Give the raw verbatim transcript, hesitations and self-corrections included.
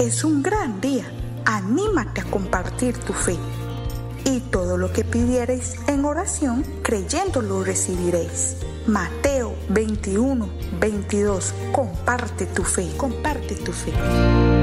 es un gran día. Anímate a compartir tu fe. Y todo lo que pidiereis en oración, creyendo lo recibiréis. Mateo veintiuno, veintidós. Comparte tu fe, comparte tu fe.